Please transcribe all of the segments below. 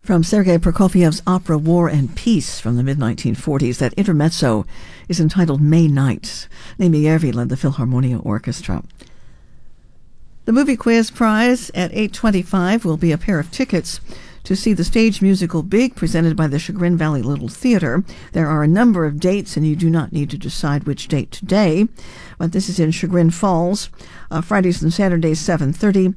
From Sergei Prokofiev's opera War and Peace from the mid-1940s, that intermezzo is entitled May Night. Nimi Järvi led the Philharmonia Orchestra. The Movie Quiz Prize at 8:25 will be a pair of tickets to see the stage musical Big, presented by the Chagrin Valley Little Theater. There are a number of dates, and you do not need to decide which date today, but this is in Chagrin Falls, Fridays and Saturdays, 7:30,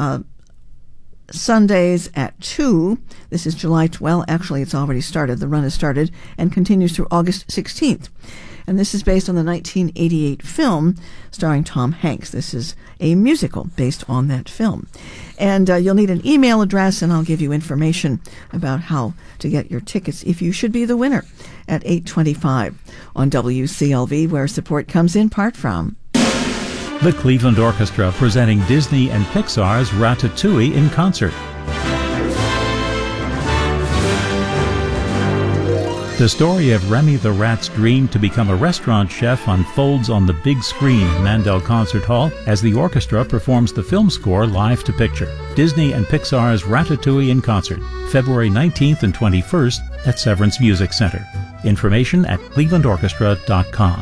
Sundays at 2. This is July 12th. Actually, it's already started. The run has started and continues through August 16th. And this is based on the 1988 film starring Tom Hanks. This is a musical based on that film. And you'll need an email address, and I'll give you information about how to get your tickets if you should be the winner at 8:25 on WCLV, where support comes in part from the Cleveland Orchestra, presenting Disney and Pixar's Ratatouille in concert. The story of Remy the Rat's dream to become a restaurant chef unfolds on the big screen in Mandel Concert Hall as the orchestra performs the film score live to picture. Disney and Pixar's Ratatouille in concert, February 19th and 21st at Severance Music Center. Information at clevelandorchestra.com.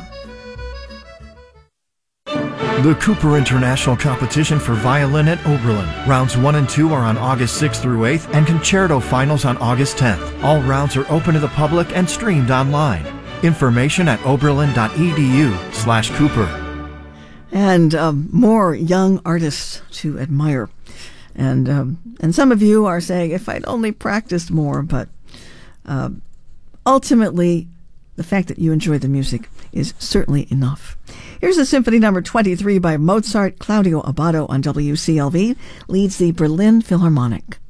The Cooper International Competition for Violin at Oberlin. Rounds 1 and 2 are on August 6th through 8th, and concerto finals on August 10th. All rounds are open to the public and streamed online. Information at oberlin.edu/Cooper. And more young artists to admire. And some of you are saying, if I'd only practiced more, but ultimately, the fact that you enjoy the music is certainly enough. Here's a Symphony Number 23 by Mozart. Claudio Abbado on WCLV leads the Berlin Philharmonic.